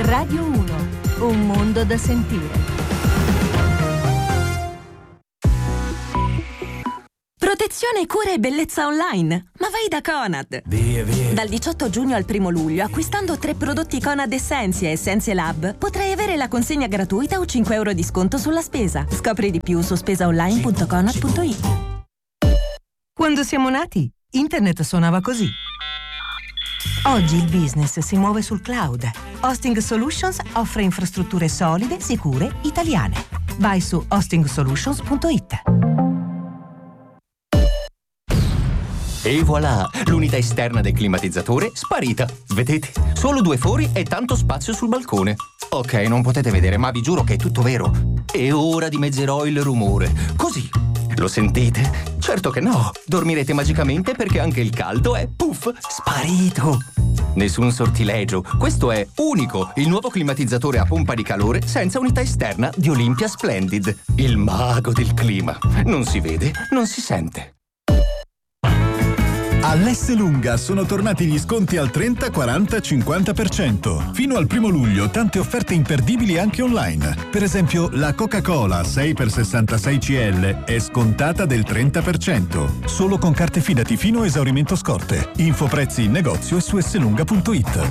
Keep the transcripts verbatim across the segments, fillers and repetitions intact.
Radio uno, un mondo da sentire. Protezione, cura e bellezza online. Ma vai da Conad. Via, via. Dal diciotto giugno al primo luglio, acquistando tre prodotti Conad Essentia e Essentia Lab, potrai avere la consegna gratuita o cinque euro di sconto sulla spesa. Scopri di più su spesaonline punto conad punto it. Quando siamo nati, internet suonava così. Oggi il business si muove sul cloud. Hosting Solutions offre infrastrutture solide, sicure, italiane. Vai su hosting solutions punto it. E voilà, l'unità esterna del climatizzatore sparita. Vedete? Solo due fori e tanto spazio sul balcone. Ok, non potete vedere, ma vi giuro che è tutto vero. E ora dimezzerò il rumore. Così. Lo sentite? Certo che no. Dormirete magicamente perché anche il caldo è, puff, sparito. Nessun sortilegio. Questo è unico, il nuovo climatizzatore a pompa di calore senza unità esterna di Olympia Splendid. Il mago del clima. Non si vede, non si sente. All'Esselunga sono tornati gli sconti al trenta, quaranta, cinquanta per cento. Fino al primo luglio tante offerte imperdibili anche online. Per esempio la Coca-Cola sei per sessantasei centilitri è scontata del trenta per cento. Solo con carte Fidati fino a esaurimento scorte. Info prezzi in negozio e su esselunga punto it.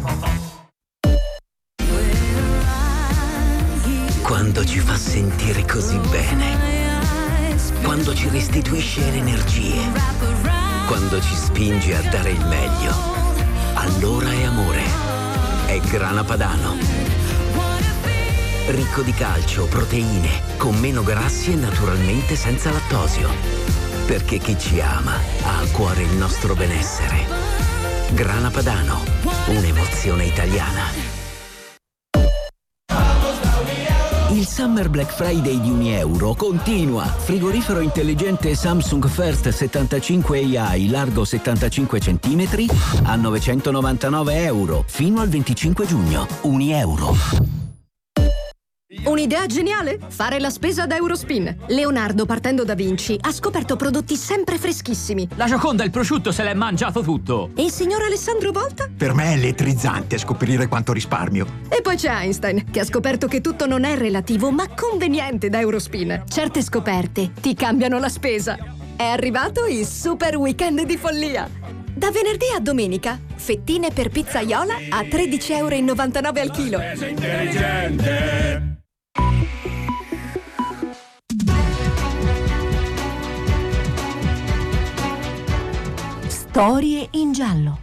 Quando ci fa sentire così bene. Quando ci restituisce le energie. Quando ci spinge a dare il meglio, allora è amore. È Grana Padano. Ricco di calcio, proteine, con meno grassi e naturalmente senza lattosio. Perché chi ci ama ha a cuore il nostro benessere. Grana Padano, un'emozione italiana. Il Summer Black Friday di Unieuro continua. Frigorifero intelligente Samsung First settantacinque A I largo settantacinque centimetri a novecentonovantanove euro fino al venticinque giugno. Unieuro. Un'idea geniale? Fare la spesa da Eurospin. Leonardo, partendo da Vinci, ha scoperto prodotti sempre freschissimi. La Gioconda e il prosciutto se l'è mangiato tutto. E il signor Alessandro Volta? Per me è elettrizzante scoprire quanto risparmio. E poi c'è Einstein, che ha scoperto che tutto non è relativo, ma conveniente da Eurospin. Certe scoperte ti cambiano la spesa. È arrivato il super weekend di follia. Da venerdì a domenica, fettine per pizzaiola a tredici e novantanove euro al chilo. Spesa intelligente. Storie in giallo.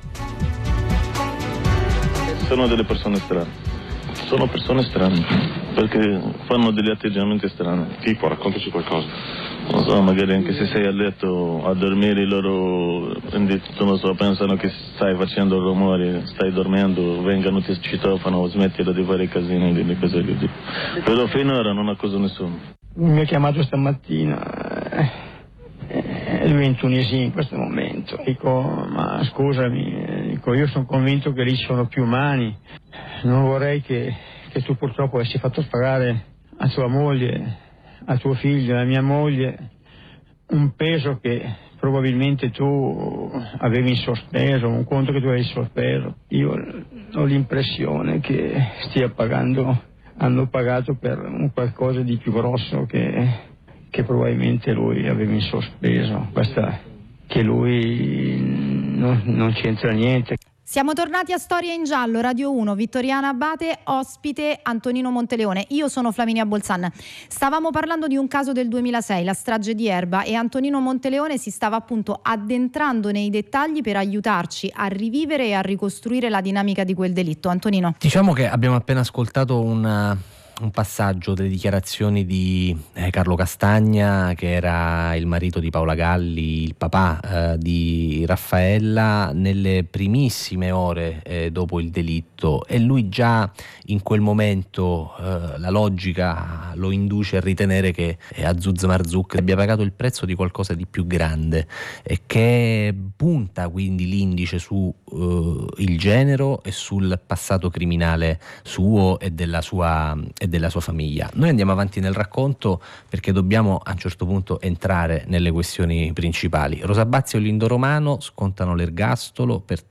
Sono delle persone strane. Sono persone strane perché fanno degli atteggiamenti strani. Tipo, raccontaci qualcosa. Non so, magari anche se sei a letto a dormire loro, non so, pensano che stai facendo rumori, stai dormendo, vengano, ti citofono, smettila di fare casini, delle cose così. Però finora non accuso nessuno. Mi ha chiamato stamattina. Lui è in Tunisia in questo momento. Dico, ma scusami, dico, io sono convinto che lì ci sono più umani. Non vorrei che, che tu purtroppo avessi fatto pagare a tua moglie, a tuo figlio, a mia moglie, un peso che probabilmente tu avevi in sospeso, un conto che tu avevi in sospeso. Io ho l'impressione che stia pagando, hanno pagato per un qualcosa di più grosso che... che probabilmente lui aveva in sospeso, questa che lui non, non c'entra niente. Siamo tornati a Storia in Giallo, Radio uno, Vittoriana Abate, ospite Antonino Monteleone. Io sono Flaminia Bolzan. Stavamo parlando di un caso del duemilasei, la strage di Erba, e Antonino Monteleone si stava appunto addentrando nei dettagli per aiutarci a rivivere e a ricostruire la dinamica di quel delitto. Antonino. Diciamo che abbiamo appena ascoltato una... un passaggio delle dichiarazioni di eh, Carlo Castagna, che era il marito di Paola Galli, il papà eh, di Raffaella, nelle primissime ore eh, dopo il delitto, e lui già in quel momento eh, la logica lo induce a ritenere che eh, Azouz Marzouk abbia pagato il prezzo di qualcosa di più grande e che punta quindi l'indice su eh, il genero e sul passato criminale suo e della sua e della sua famiglia. Noi andiamo avanti nel racconto perché dobbiamo a un certo punto entrare nelle questioni principali. Rosa Bazzi e Olindo Romano scontano l'ergastolo per tre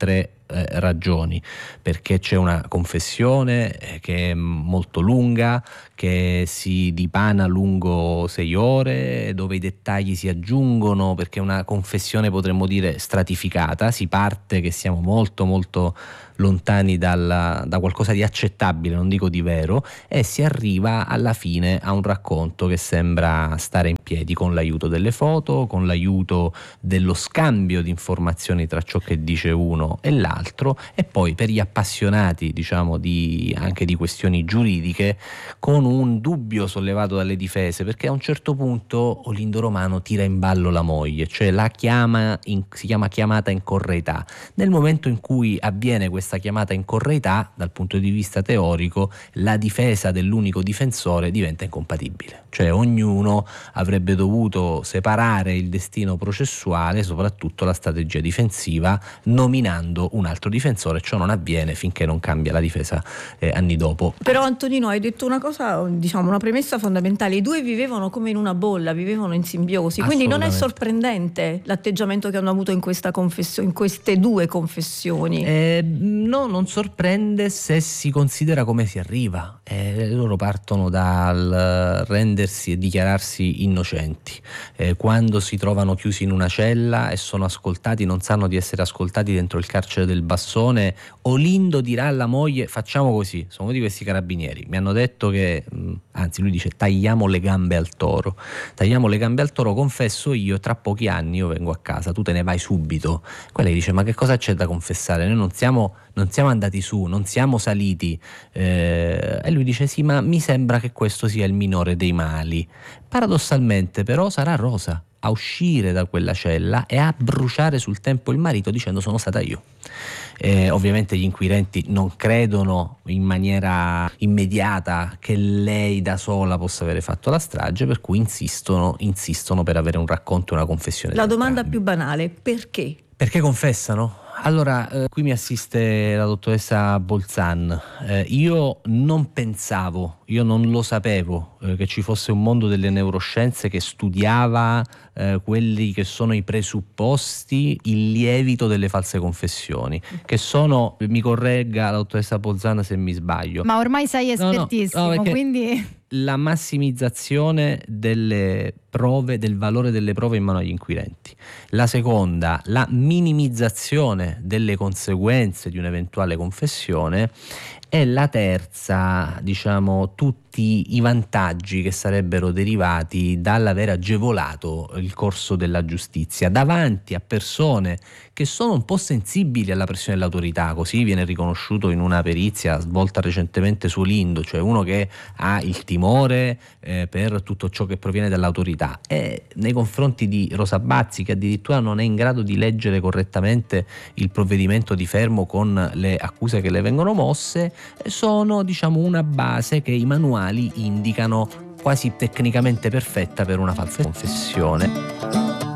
eh, ragioni, perché c'è una confessione eh, che è molto lunga, che si dipana lungo sei ore, dove i dettagli si aggiungono, perché è una confessione, potremmo dire, stratificata. Si parte che siamo molto molto lontani dalla, da qualcosa di accettabile, non dico di vero, e si arriva alla fine a un racconto che sembra stare in piedi, con l'aiuto delle foto, con l'aiuto dello scambio di informazioni tra ciò che dice uno e l'altro, e poi per gli appassionati, diciamo, di, anche di questioni giuridiche, con un dubbio sollevato dalle difese, perché a un certo punto Olindo Romano tira in ballo la moglie, cioè la chiama in, si chiama chiamata in correità. Nel momento in cui avviene questa chiamata in correità, dal punto di vista teorico, la difesa dell'unico difensore diventa incompatibile, cioè ognuno avrebbe dovuto separare il destino processuale, soprattutto la strategia difensiva, nominando un altro difensore. Ciò non avviene finché non cambia la difesa eh, anni dopo. Però Antonino, hai detto una cosa, diciamo una premessa fondamentale: i due vivevano come in una bolla, vivevano in simbiosi, quindi non è sorprendente l'atteggiamento che hanno avuto in questa confessione, in queste due confessioni. Eh, no, non sorprende se si considera come si arriva. Eh, loro partono dal rendersi e dichiararsi innocenti. Eh, quando si trovano chiusi in una cella e sono ascoltati, non sanno di essere ascoltati dentro il carcere del Bassone, Olindo dirà alla moglie: facciamo così, sono di questi carabinieri, mi hanno detto che, anzi lui dice, tagliamo le gambe al toro, tagliamo le gambe al toro, confesso io, tra pochi anni io vengo a casa, tu te ne vai subito. Quella gli dice: ma che cosa c'è da confessare? Noi non siamo, non siamo andati su, non siamo saliti. Eh, e lui dice: sì, ma mi sembra che questo sia il minore dei mali. Paradossalmente però sarà Rosa a uscire da quella cella e a bruciare sul tempo il marito, dicendo: sono stata io. Eh, ovviamente gli inquirenti non credono in maniera immediata che lei da sola possa avere fatto la strage, per cui insistono, insistono per avere un racconto e una confessione. La domanda più banale: perché? Perché confessano? Allora, eh, qui mi assiste la dottoressa Bolzan. Eh, io non pensavo, io non lo sapevo eh, che ci fosse un mondo delle neuroscienze che studiava eh, quelli che sono i presupposti, il lievito delle false confessioni, che sono, mi corregga la dottoressa Bolzan se mi sbaglio. Ma ormai sei espertissimo, no, no, no, quindi... La massimizzazione delle prove, del valore delle prove in mano agli inquirenti. La seconda, la minimizzazione delle conseguenze di un'eventuale confessione. E la terza, diciamo, tutti i vantaggi che sarebbero derivati dall'aver agevolato il corso della giustizia davanti a persone che sono un po' sensibili alla pressione dell'autorità. Così viene riconosciuto in una perizia svolta recentemente su Olindo, cioè uno che ha il timore eh, per tutto ciò che proviene dall'autorità, e nei confronti di Rosa Bazzi, che addirittura non è in grado di leggere correttamente il provvedimento di fermo con le accuse che le vengono mosse, sono, diciamo, una base che i manuali indicano quasi tecnicamente perfetta per una falsa confessione.